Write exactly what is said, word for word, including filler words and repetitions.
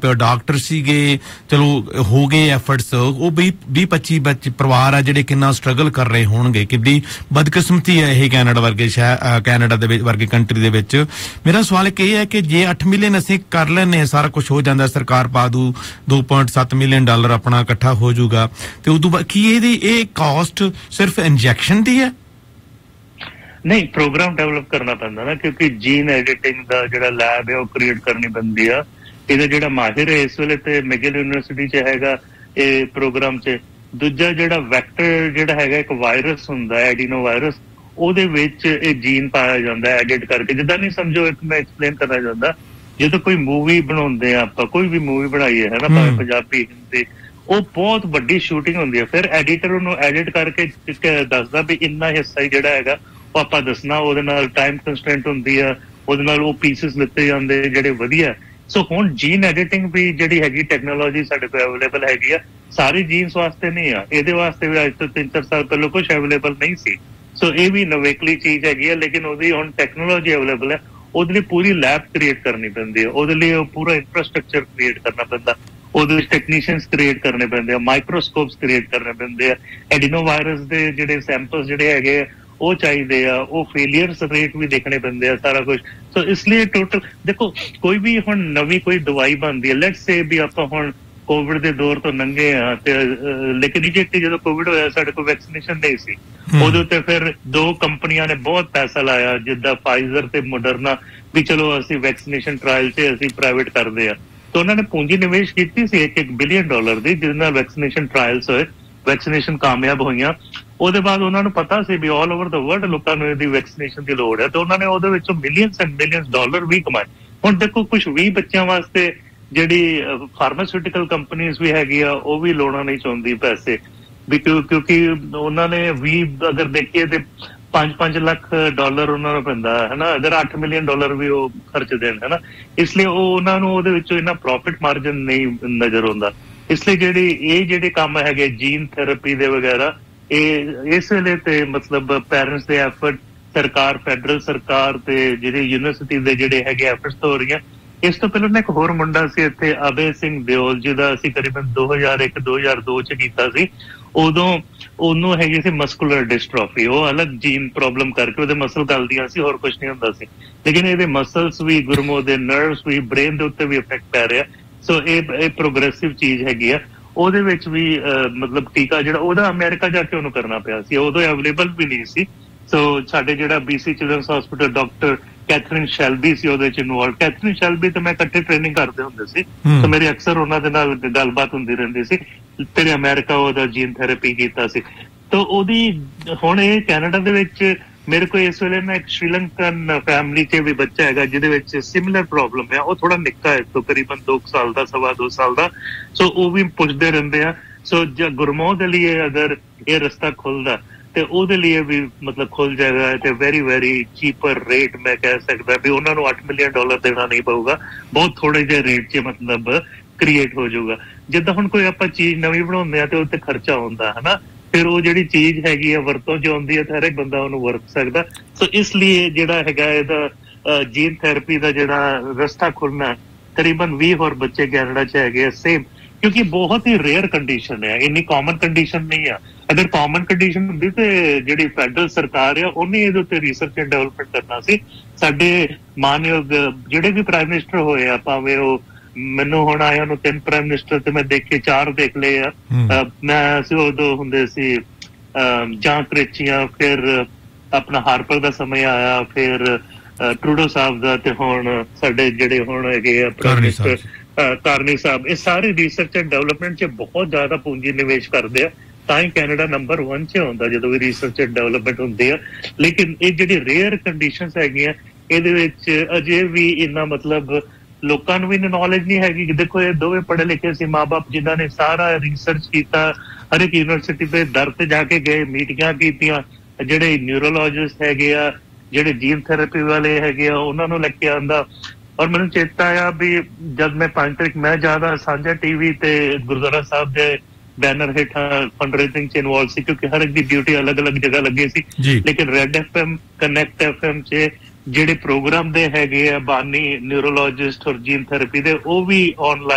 ਪਿਓ ਡਾਕਟਰ ਸੀਗੇ ਚਲੋ ਹੋ ਗਏ ਐਫਰਟਸ ਉਹ ਵੀ ਵੀਹ ਪੱਚੀ ਬੱਚੇ ਪਰਿਵਾਰ ਆ ਜਿਹੜੇ ਕਿੰਨਾ ਸਟਰਗਲ ਕਰ ਰਹੇ ਹੋਣਗੇ ਕਿੱਡੀ ਬਦਕਿਸਮਤੀ ਹੈ ਇਹ ਕੈਨੇਡਾ ਵਰਗੇ ਸ਼ਹਿਰ ਕੈਨੇਡਾ ਦੇ ਵਰਗੇ ਕੰਟਰੀ ਦੇ ਵਿੱਚ ਮੇਰਾ ਸਵਾਲ ਇੱਕ ਇਹ ਹੈ ਕਿ ਜੇ ਅੱਠ ਮਿਲੀਅਨ ਅਸੀਂ ਕਰ ਲੈਨੇ ਸਾਰਾ ਕੁਝ ਹੋ ਜਾਂਦਾ ਸਰਕਾਰ ਪਾ ਦੂ ਦੋ ਪੁਆਇੰਟ ਸੱਤ ਮਿਲੀਅਨ ਡਾਲਰ ਆਪਣਾ ਇਕੱਠਾ ਹੋ ਜਾਊਗਾ ਤੇ ਉਦੋਂ ਬਾਅਦ ਕੀ ਇਹਦੀ ਇਹ ਕਾਸਟ ਸਿਰਫ ਇੰਜੈਕਸ਼ਨ ਦੀ ਹੈ नहीं प्रोग्राम डेवलप करना पैंदा ना क्योंकि जीन एडिटिंग दा जेड़ा लैब है वो क्रिएट करनी पैंदी आ ਇਹਦਾ ਜਿਹੜਾ ਮਾਹਿਰ ਹੈ ਇਸ ਵੇਲੇ ਤੇ ਮੈਗਿਲ ਯੂਨੀਵਰਸਿਟੀ 'ਚ ਹੈਗਾ ਇਹ ਪ੍ਰੋਗਰਾਮ 'ਚ ਦੂਜਾ ਜਿਹੜਾ ਵੈਕਟਰ ਜਿਹੜਾ ਹੈਗਾ ਇੱਕ ਵਾਇਰਸ ਹੁੰਦਾ ਹੈ ਐਡੀਨੋ ਵਾਇਰਸ ਉਹਦੇ ਵਿੱਚ ਇਹ ਜੀਨ ਪਾਇਆ ਜਾਂਦਾ ਹੈ ਐਡਿਟ ਕਰਕੇ ਜਿੱਦਾਂ ਨਹੀਂ ਸਮਝੋ ਇੱਕ ਮੈਂ ਐਕਸਪਲੇਨ ਕਰਨਾ ਚਾਹੁੰਦਾ ਜਦੋਂ ਕੋਈ ਮੂਵੀ ਬਣਾਉਂਦੇ ਆ ਆਪਾਂ ਕੋਈ ਵੀ ਮੂਵੀ ਬਣਾਈ ਹੈ ਨਾ ਭਾਵੇਂ ਪੰਜਾਬੀ ਹਿੰਦੀ ਉਹ ਬਹੁਤ ਵੱਡੀ ਸ਼ੂਟਿੰਗ ਹੁੰਦੀ ਹੈ ਫਿਰ ਐਡੀਟਰ ਉਹਨੂੰ ਐਡਿਟ ਕਰਕੇ ਦੱਸਦਾ ਵੀ ਇੰਨਾ ਹਿੱਸਾ ਜਿਹੜਾ ਹੈਗਾ ਉਹ ਆਪਾਂ ਦੱਸਣਾ ਉਹਦੇ ਨਾਲ ਟਾਈਮ ਕੰਸਟ੍ਰੇਂਟ ਹੁੰਦੀ ਆ ਉਹਦੇ ਨਾਲ ਉਹ ਪੀਸਿਸ ਲਿੱਤੇ ਜਾਂਦੇ ਜਿਹੜੇ ਵਧੀਆ ਸੋ ਹੁਣ ਜੀਨ ਐਡੀਟਿੰਗ ਵੀ ਜਿਹੜੀ ਹੈਗੀ ਟੈਕਨੋਲੋਜੀ ਸਾਡੇ ਕੋਲ ਅਵੇਲੇਬਲ ਹੈਗੀ ਆ ਸਾਰੀ ਜੀਨਸ ਵਾਸਤੇ ਨਹੀਂ ਆ ਇਹਦੇ ਵਾਸਤੇ ਵੀ ਅੱਜ ਤੋਂ ਤਿੰਨ ਚਾਰ ਸਾਲ ਪਹਿਲਾਂ ਕੁਛ ਅਵੇਲੇਬਲ ਨਹੀਂ ਸੀ ਸੋ ਇਹ ਵੀ ਨਵੇਕਲੀ ਚੀਜ਼ ਹੈਗੀ ਆ ਲੇਕਿਨ ਉਹਦੀ ਹੁਣ ਟੈਕਨੋਲੋਜੀ ਅਵੇਲੇਬਲ ਹੈ ਉਹਦੇ ਲਈ ਪੂਰੀ ਲੈਬ ਕ੍ਰੀਏਟ ਕਰਨੀ ਪੈਂਦੀ ਹੈ ਉਹਦੇ ਲਈ ਉਹ ਪੂਰਾ ਇਨਫਰਾਸਟ੍ਰਕਚਰ ਕ੍ਰੀਏਟ ਕਰਨਾ ਪੈਂਦਾ ਉਹਦੇ ਵਿੱਚ ਟੈਕਨੀਸ਼ੀਅਨਸ ਕ੍ਰੀਏਟ ਕਰਨੇ ਪੈਂਦੇ ਆ ਮਾਈਕਰੋਸਕੋਪਸ ਕ੍ਰੀਏਟ ਕਰਨੇ ਪੈਂਦੇ ਆ ਐਡੀਨੋ ਵਾਇਰਸ ਦੇ ਜਿਹੜੇ ਸੈਂਪਲਸ ਜਿਹੜੇ ਹੈਗੇ ਉਹ ਚਾਹੀਦੇ ਆ ਉਹ ਫੇਲੀਅਰਸ ਰੇਟ ਵੀ ਦੇਖਣੇ ਪੈਂਦੇ ਆ ਸਾਰਾ ਕੁਝ ਸੋ ਇਸ ਲਈ ਟੋਟਲ ਦੇਖੋ ਕੋਈ ਵੀ ਹੁਣ ਨਵੀਂ ਕੋਈ ਦਵਾਈ ਬਣਦੀ ਹੈ ਲੈਟਸ ਸੇ ਵੀ ਆਪਾਂ ਹੁਣ ਕੋਵਿਡ ਦੇ ਦੌਰ ਤੋਂ ਲੰਘੇ ਆ ਤੇ ਲੇਕਿਨ ਇਜਿਪਟ ਜਦੋਂ ਕੋਵਿਡ ਹੋਇਆ ਸਾਡੇ ਕੋਲ ਵੈਕਸੀਨੇਸ਼ਨ ਨਹੀਂ ਸੀ ਉਹਦੇ ਉੱਤੇ ਫਿਰ ਦੋ ਕੰਪਨੀਆਂ ਨੇ ਬਹੁਤ ਪੈਸਾ ਲਾਇਆ ਜਿੱਦਾਂ ਫਾਈਜ਼ਰ ਤੇ ਮੋਡਰਨਾ ਵੀ ਚਲੋ ਅਸੀਂ ਵੈਕਸੀਨੇਸ਼ਨ ਟ੍ਰਾਇਲ 'ਚ ਅਸੀਂ ਪ੍ਰਾਈਵੇਟ ਕਰਦੇ ਆ ਤਾਂ ਉਹਨਾਂ ਨੇ ਪੂੰਜੀ ਨਿਵੇਸ਼ ਕੀਤੀ ਸੀ ਇੱਕ ਇੱਕ ਬਿਲੀਅਨ ਡਾਲਰ ਦੀ ਜਿਹਦੇ ਨਾਲ ਵੈਕਸੀਨੇਸ਼ਨ ਟ੍ਰਾਇਲਸ ਹੋਏ ਵੈਕਸੀਨੇਸ਼ਨ ਕਾਮਯਾਬ ਹੋਈਆਂ ਉਹਦੇ ਬਾਅਦ ਉਹਨਾਂ ਨੂੰ ਪਤਾ ਸੀ ਵੀ ਆਲ ਓਵਰ ਦਾ ਵਰਲਡ ਲੋਕਾਂ ਨੂੰ ਇਹਦੀ ਵੈਕਸੀਨੇਸ਼ਨ ਦੀ ਲੋੜ ਹੈ ਤੇ ਉਹਨਾਂ ਨੇ ਉਹਦੇ ਵਿੱਚੋਂ ਮਿਲੀਅਨਸ ਐਂਡ ਮਿਲੀਅਨਸ ਡਾਲਰ ਵੀ ਕਮਾਏ ਹੁਣ ਦੇਖੋ ਕੁਝ ਵੀਹ ਬੱਚਿਆਂ ਵਾਸਤੇ ਜਿਹੜੀ ਫਾਰਮਾਸਿਊਟੀਕਲ ਕੰਪਨੀਆਂ ਵੀ ਹੈਗੀ ਆ ਉਹ ਵੀ ਲਾਉਣਾ ਨਹੀਂ ਚਾਹੁੰਦੀ ਪੈਸੇ ਵੀ ਕਿਉਂਕਿ ਉਹਨਾਂ ਨੇ ਵੀ ਅਗਰ ਦੇਖੀਏ ਤੇ ਪੰਜ ਪੰਜ ਲੱਖ ਡਾਲਰ ਉਹਨਾਂ ਨੂੰ ਪੈਂਦਾ ਹੈ ਨਾ ਅਗਰ ਅੱਠ ਮਿਲੀਅਨ ਡਾਲਰ ਵੀ ਉਹ ਖਰਚ ਦੇਣ ਹੈ ਨਾ ਇਸ ਲਈ ਉਹ ਉਹਨਾਂ ਨੂੰ ਉਹਦੇ ਵਿੱਚੋਂ ਇੰਨਾ ਪ੍ਰੋਫਿਟ ਮਾਰਜਨ ਨਹੀਂ ਨਜ਼ਰ ਆਉਂਦਾ ਇਸ ਲਈ ਜਿਹੜੀ ਇਹ ਜਿਹੜੇ ਕੰਮ ਹੈਗੇ ਜੀਨ ਥੈਰੇਪੀ ਦੇ ਵਗੈਰਾ ਇਹ ਇਸ ਵੇਲੇ ਤੇ ਮਤਲਬ ਪੈਰੈਂਟਸ ਦੇ ਐਫਰਟ ਸਰਕਾਰ ਫੈਡਰਲ ਸਰਕਾਰ ਤੇ ਜਿਹੜੇ ਯੂਨੀਵਰਸਿਟੀ ਦੇ ਜਿਹੜੇ ਹੈਗੇ ਐਫਰਟਸ ਤੋਂ ਹੋ ਰਹੀਆਂ ਇਸ ਤੋਂ ਪਹਿਲਾਂ ਇੱਕ ਹੋਰ ਮੁੰਡਾ ਸੀ ਇੱਥੇ ਅਬੇ ਸਿੰਘ ਦਿਓਲ ਜਿਹਦਾ ਅਸੀਂ ਕਰੀਬਨ ਦੋ ਹਜ਼ਾਰ ਇੱਕ ਦੋ ਹਜ਼ਾਰ ਦੋ 'ਚ ਕੀਤਾ ਸੀ ਉਦੋਂ ਉਹਨੂੰ ਹੈਗੀ ਸੀ ਮਸਕੂਲਰ ਡਿਸਟ੍ਰੋਫੀ ਉਹ ਅਲੱਗ ਜੀਨ ਪ੍ਰੋਬਲਮ ਕਰਕੇ ਉਹਦੇ ਮਸਲ ਗਲਦੀਆਂ ਸੀ ਹੋਰ ਕੁਝ ਨਹੀਂ ਹੁੰਦਾ ਸੀ ਲੇਕਿਨ ਇਹਦੇ ਮਸਲਸ ਵੀ ਗੁਰਮੋ ਦੇ ਨਰਵਸ ਵੀ ਬ੍ਰੇਨ ਦੇ ਉੱਤੇ ਵੀ ਇਫੈਕਟ ਪੈ ਰਿਹਾ ਸੋ ਇਹ ਇਹ ਪ੍ਰੋਗਰੈਸਿਵ ਚੀਜ਼ ਹੈਗੀ ਆ ਉਹਦੇ ਵਿੱਚ ਵੀ ਮਤਲਬ ਟੀਕਾ ਜਿਹੜਾ ਉਹਦਾ ਅਮਰੀਕਾ ਜਾ ਕੇ ਉਹਨੂੰ ਕਰਨਾ ਪਿਆ ਸੀ ਉਦੋਂ ਅਵੇਲੇਬਲ ਵੀ ਨਹੀਂ ਸੀ ਸੋ ਸਾਡੇ ਜਿਹੜਾ BC children's hospital doctor Catherine Shelby ਸੀ ਉਹਦੇ ਚ ਇਨਵੋਲਵ ਕੈਥਰੀਨ ਸ਼ੈਲਬੀ ਤੇ ਮੈਂ ਇਕੱਠੇ ਟ੍ਰੇਨਿੰਗ ਕਰਦੇ ਹੁੰਦੇ ਸੀ ਤੇ ਮੇਰੀ ਅਕਸਰ ਉਹਨਾਂ ਦੇ ਨਾਲ ਗੱਲਬਾਤ ਹੁੰਦੀ ਰਹਿੰਦੀ ਸੀ ਤੇ ਅਮਰੀਕਾ ਉਹਦਾ ਜੀਨ ਥੈਰੇਪੀ ਕੀਤਾ ਸੀ ਤਾਂ ਉਹਦੀ ਹੁਣ ਇਹ ਕੈਨੇਡਾ ਦੇ ਵਿੱਚ ਮੇਰੇ ਕੋਲ ਇਸ ਵੇਲੇ ਨਾ ਇੱਕ ਸ਼੍ਰੀਲੰਕਨ ਫੈਮਿਲੀ 'ਚ ਵੀ ਬੱਚਾ ਹੈਗਾ ਜਿਹਦੇ ਵਿੱਚ ਸਿਮਿਲਰ ਪ੍ਰੋਬਲਮ ਹੈ ਉਹ ਥੋੜਾ ਨਿੱਕਾ ਹੈ ਤਕਰੀਬਨ ਦੋ ਸਾਲ ਦਾ ਸਵਾ ਦੋ ਸਾਲ ਦਾ ਸੋ ਉਹ ਵੀ ਪੁੱਛਦੇ ਰਹਿੰਦੇ ਆ ਸੋ ਗੁਰਮੋਹ ਦੇ ਲਈ ਅਗਰ ਇਹ ਰਸਤਾ ਖੁੱਲਦਾ ਤੇ ਉਹਦੇ ਲਈ ਵੀ ਮਤਲਬ ਖੁੱਲ ਜਾਏਗਾ ਤੇ ਵੈਰੀ ਵੈਰੀ ਚੀਪਰ ਰੇਟ ਮੈਂ ਕਹਿ ਸਕਦਾ ਵੀ ਉਹਨਾਂ ਨੂੰ ਅੱਠ ਮਿਲੀਅਨ ਡਾਲਰ ਦੇਣਾ ਨਹੀਂ ਪਊਗਾ ਬਹੁਤ ਥੋੜੇ ਜਿਹੇ ਰੇਟ 'ਚ ਮਤਲਬ ਕ੍ਰੀਏਟ ਹੋ ਜਾਊਗਾ ਜਿੱਦਾਂ ਹੁਣ ਕੋਈ ਆਪਾਂ ਚੀਜ਼ ਨਵੀਂ ਬਣਾਉਂਦੇ ਆ ਤੇ ਉੱਤੇ ਖਰਚਾ ਹੁੰਦਾ ਹਨਾ ਫਿਰ ਉਹ ਜਿਹੜੀ ਚੀਜ਼ ਹੈਗੀ ਆ ਵਰਤੋਂ 'ਚ ਆਉਂਦੀ ਹੈ ਤਾਂ ਹਰ ਇੱਕ ਬੰਦਾ ਉਹਨੂੰ ਵਰਤ ਸਕਦਾ ਸੋ ਇਸ ਲਈ ਜਿਹੜਾ ਹੈਗਾ ਇਹਦਾ ਜੀਨ ਥੈਰੇਪੀ ਦਾ ਜਿਹੜਾ ਰਸਤਾ ਖੁੱਲਣਾ ਤਕਰੀਬਨ ਵੀਹ ਹੋਰ ਬੱਚੇ ਕੈਨੇਡਾ 'ਚ ਹੈਗੇ ਆ ਸੇਮ ਕਿਉਂਕਿ ਬਹੁਤ ਹੀ ਰੇਅਰ ਕੰਡੀਸ਼ਨ ਹੈ ਇੰਨੀ ਕਾਮਨ ਕੰਡੀਸ਼ਨ ਨਹੀਂ ਆ ਅਗਰ ਕਾਮਨ ਕੰਡੀਸ਼ਨ ਹੁੰਦੀ ਤੇ ਜਿਹੜੀ ਫੈਡਰਲ ਸਰਕਾਰ ਆ ਉਹਨੇ ਇਹਦੇ ਉੱਤੇ ਰਿਸਰਚ ਐਂਡ ਡਿਵੈਲਪਮੈਂਟ ਕਰਨਾ ਸੀ ਸਾਡੇ ਮਾਨਯੋਗ ਜਿਹੜੇ ਵੀ ਪ੍ਰਾਈਮ ਮਿਨਿਸਟਰ ਹੋਏ ਆ ਭਾਵੇਂ ਉਹ ਮੈਨੂੰ ਹੁਣ ਆਇਆ ਨੂੰ ਤਿੰਨ ਪ੍ਰਾਈਮ ਮਿਨਿਸਟਰ ਤੇ ਮੈਂ ਦੇਖੇ ਚਾਰ ਦੇਖ ਲਏ ਆ ਮੈਂ ਅਸੀਂ ਉਦੋਂ ਹੁੰਦੇ ਸੀ ਜਾਂ ਕ੍ਰਿਚੀਆਂ ਫਿਰ ਆਪਣਾ ਹਾਰਪਰ ਦਾ ਸਮੇਂ ਆਇਆ ਫਿਰ ਟਰੂਡੋ ਸਾਹਿਬ ਦਾ ਤੇ ਹੁਣ ਸਾਡੇ ਜਿਹੜੇ ਹੁਣ ਹੈਗੇ ਆ ਪ੍ਰਾਈਮ ਮਿਨਿਸਟਰ ਕਾਰਨੀ ਸਾਹਿਬ ਇਹ ਸਾਰੇ ਰਿਸਰਚ ਐਂਡ ਡਿਵੈਲਪਮੈਂਟ 'ਚ ਬਹੁਤ ਜ਼ਿਆਦਾ ਪੂੰਜੀ ਨਿਵੇਸ਼ ਕਰਦੇ ਆ ਤਾਂ ਹੀ ਕੈਨੇਡਾ ਨੰਬਰ ਵਨ 'ਚ ਆਉਂਦਾ ਜਦੋਂ ਵੀ ਰਿਸਰਚ ਐਂਡ ਡਿਵੈਲਪਮੈਂਟ ਹੁੰਦੀ ਆ ਲੇਕਿਨ ਇਹ ਜਿਹੜੀ ਰੇਅਰ ਕੰਡੀਸ਼ਨਸ ਹੈਗੀਆਂ ਇਹਦੇ ਵਿੱਚ ਅਜੇ ਵੀ ਇੰਨਾ ਮਤਲਬ ਲੋਕਾਂ ਨੂੰ ਵੀ ਨੌਲੇਜ ਨਹੀਂ ਹੈਗੀ ਦੇਖੋ ਇਹ ਦੋਵੇਂ ਪੜ੍ਹੇ ਲਿਖੇ ਸੀ ਮਾਂ ਬਾਪ ਜਿਨ੍ਹਾਂ ਨੇ ਸਾਰਾ ਰਿਸਰਚ ਕੀਤਾ ਹਰ ਇੱਕ ਯੂਨੀਵਰਸਿਟੀ ਦੇ ਦਰ ਤੇ ਜਾ ਕੇ ਗਏ ਮੀਟਿੰਗਾਂ ਕੀਤੀਆਂ ਜਿਹੜੇ ਨਿਊਰੋਲੋਜਿਸਟ ਹੈਗੇ ਆ ਜਿਹੜੇ ਜੀਨ ਥੈਰੇਪੀ ਵਾਲੇ ਹੈਗੇ ਆ ਉਹਨਾਂ ਨੂੰ ਲੈ ਕੇ ਆਉਂਦਾ ਔਰ ਮੈਨੂੰ ਚੇਤਾ ਆ ਵੀ ਜਦ ਮੈਂ ਪੰਜ ਤਰੀਕ ਮੈਂ ਜ਼ਿਆਦਾ ਸਾਂਝਾ ਟੀਵੀ ਤੇ ਗੁਰਦੁਆਰਾ ਸਾਹਿਬ ਦੇ ਬੈਨਰ ਹੇਠਾਂ ਫੰਡ ਰੇਜ਼ਿੰਗ 'ਚ ਇਨਵੋਲਵ ਸੀ ਕਿਉਂਕਿ ਹਰ ਇੱਕ ਦੀ ਡਿਊਟੀ ਅਲੱਗ ਅਲੱਗ ਜਗ੍ਹਾ ਲੱਗੀ ਸੀ ਲੇਕਿਨ red F M connect F M 'ਚ ਜਿਹੜੇ ਪ੍ਰੋਗਰਾਮ ਦੇ ਹੈਗੇ ਆ ਬਾਨੀ ਨਿਊਰੋਲੋਜਿਸਟ ਔਰ ਜੀਨ ਥੈਰੇਪੀ ਦੇ ਉਹ ਵੀ ਆਨਲਾਈਨ